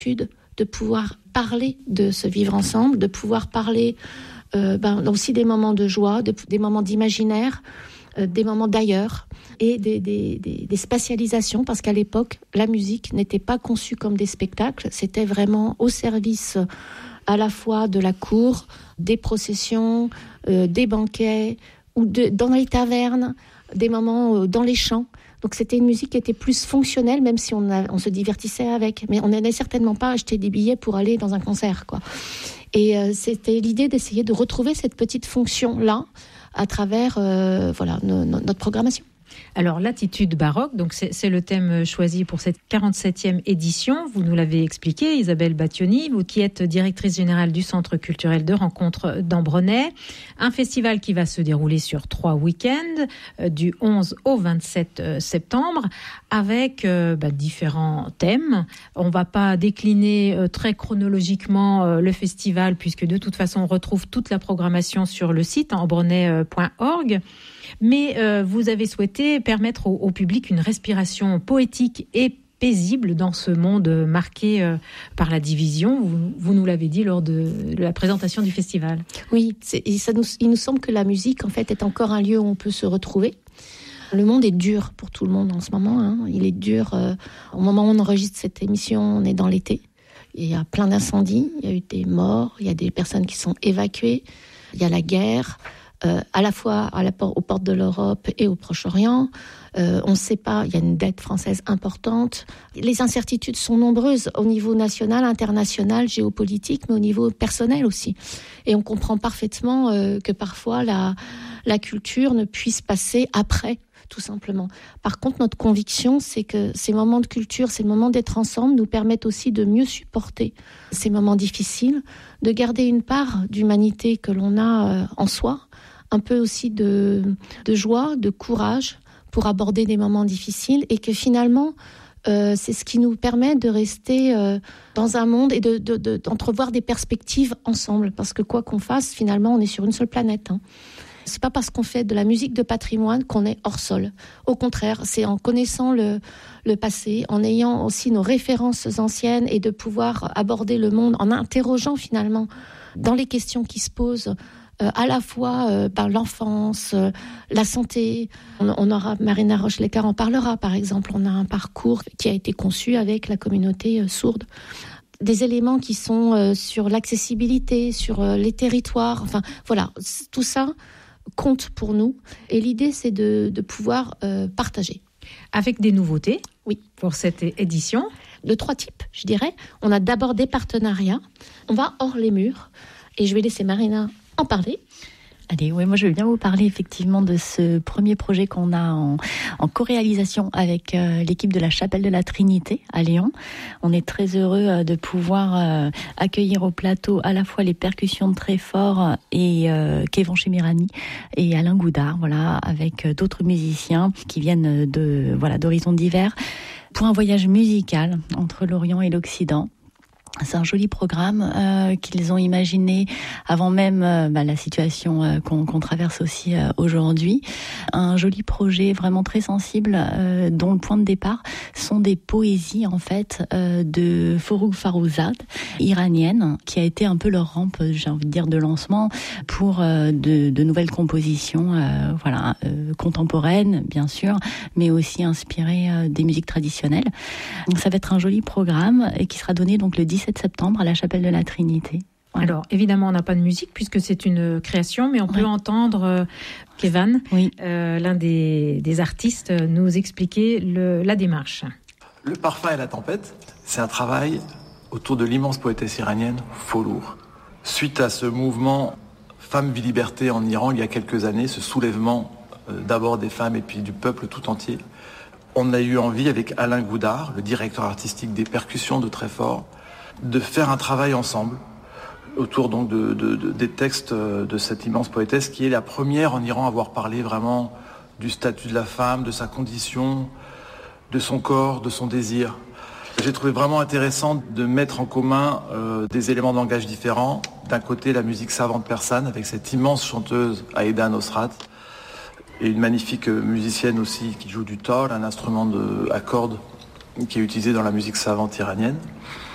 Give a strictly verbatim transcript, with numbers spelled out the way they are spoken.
de pouvoir parler de ce vivre ensemble, de pouvoir parler euh, ben, aussi des moments de joie, de, des moments d'imaginaire, euh, des moments d'ailleurs et des, des, des, des spatialisations, parce qu'à l'époque, la musique n'était pas conçue comme des spectacles, c'était vraiment au service à la fois de la cour, des processions, euh, des banquets, ou de, dans les tavernes, des moments euh, dans les champs. Donc c'était une musique qui était plus fonctionnelle, même si on, a, on se divertissait avec. Mais on n'allait certainement pas acheter des billets pour aller dans un concert, quoi. Et euh, c'était l'idée d'essayer de retrouver cette petite fonction-là à travers euh, voilà, no, no, notre programmation. Alors, l'attitude baroque, donc c'est, c'est le thème choisi pour cette quarante-septième édition. Vous nous l'avez expliqué, Isabelle Battioni, vous qui êtes directrice générale du Centre culturel de rencontres d'Ambronay. Un festival qui va se dérouler sur trois week-ends, euh, du onze au vingt-sept septembre, avec euh, bah, différents thèmes. On ne va pas décliner euh, très chronologiquement euh, le festival, puisque de toute façon, on retrouve toute la programmation sur le site ambronay point org. Mais euh, vous avez souhaité permettre au, au public une respiration poétique et paisible dans ce monde marqué euh, par la division. Vous, vous nous l'avez dit lors de, de la présentation du festival. Oui, c'est, et ça nous, il nous semble que la musique, en fait, est encore un lieu où on peut se retrouver. Le monde est dur pour tout le monde en ce moment. Hein. Il est dur. Euh, au moment où on enregistre cette émission, on est dans l'été. Il y a plein d'incendies, il y a eu des morts, il y a des personnes qui sont évacuées, il y a la guerre. Euh, à la fois à la, aux portes de l'Europe et au Proche-Orient. Euh, on ne sait pas, il y a une dette française importante. Les incertitudes sont nombreuses au niveau national, international, géopolitique, mais au niveau personnel aussi. Et on comprend parfaitement euh, que parfois la, la culture ne puisse passer après, tout simplement. Par contre, notre conviction, c'est que ces moments de culture, ces moments d'être ensemble nous permettent aussi de mieux supporter ces moments difficiles, de garder une part d'humanité que l'on a euh, en soi, un peu aussi de, de joie, de courage pour aborder des moments difficiles, et que finalement, euh, c'est ce qui nous permet de rester euh, dans un monde et de, de, de, d'entrevoir des perspectives ensemble. Parce que quoi qu'on fasse, finalement, on est sur une seule planète. Hein. C'est pas parce qu'on fait de la musique de patrimoine qu'on est hors sol. Au contraire, c'est en connaissant le, le passé, en ayant aussi nos références anciennes et de pouvoir aborder le monde en interrogeant finalement dans les questions qui se posent, Euh, à la fois euh, par l'enfance, euh, la santé. On, on aura, Marina Roche-Lécart en parlera, par exemple. On a un parcours qui a été conçu avec la communauté euh, sourde. Des éléments qui sont euh, sur l'accessibilité, sur euh, les territoires. Enfin, voilà, tout ça compte pour nous. Et l'idée, c'est de, de pouvoir euh, partager. Avec des nouveautés, oui, pour cette édition. De trois types, je dirais. On a d'abord des partenariats. On va hors les murs. Et je vais laisser Marina en parler. Allez, oui, moi je vais bien vous parler effectivement de ce premier projet qu'on a en, en co-réalisation avec euh, l'équipe de la Chapelle de la Trinité à Lyon. On est très heureux euh, de pouvoir euh, accueillir au plateau à la fois les percussions de Tréfort et euh, Kévan Chemirani et Alain Goudard, voilà, avec euh, d'autres musiciens qui viennent de voilà d'horizons divers pour un voyage musical entre l'Orient et l'Occident. C'est un joli programme euh, qu'ils ont imaginé avant même euh, bah, la situation euh, qu'on, qu'on traverse aussi euh, aujourd'hui. Un joli projet vraiment très sensible euh, dont le point de départ sont des poésies en fait euh, de Forough Farrokhzad, iranienne, qui a été un peu leur rampe, j'ai envie de dire, de lancement pour euh, de, de nouvelles compositions, euh, voilà, euh, contemporaines bien sûr, mais aussi inspirées euh, des musiques traditionnelles. Donc ça va être un joli programme et qui sera donné donc le dix-sept septembre à la Chapelle de la Trinité. Voilà. Alors, évidemment, on n'a pas de musique puisque c'est une création, mais on peut oui. entendre euh, Kévan, oui. euh, l'un des, des artistes, nous expliquer le, la démarche. Le parfum et la tempête, c'est un travail autour de l'immense poétesse iranienne Forough. Suite à ce mouvement Femmes, vie, liberté en Iran, il y a quelques années, ce soulèvement euh, d'abord des femmes et puis du peuple tout entier, on a eu envie, avec Alain Goudard, le directeur artistique des percussions de Tréfort, de faire un travail ensemble autour donc de, de, de, des textes de cette immense poétesse qui est la première en Iran à avoir parlé vraiment du statut de la femme, de sa condition, de son corps, de son désir. J'ai trouvé vraiment intéressant de mettre en commun euh, des éléments de langage différents. D'un côté, la musique savante persane avec cette immense chanteuse Aïda Nosrat et une magnifique musicienne aussi qui joue du tar, un instrument de, à cordes qui est utilisé dans la musique savante iranienne.